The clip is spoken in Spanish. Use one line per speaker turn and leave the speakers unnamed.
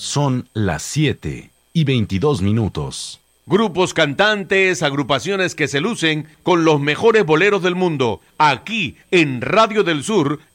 Son las 7:22.
Grupos cantantes, agrupaciones que se lucen con los mejores boleros del mundo, aquí en Radio del Sur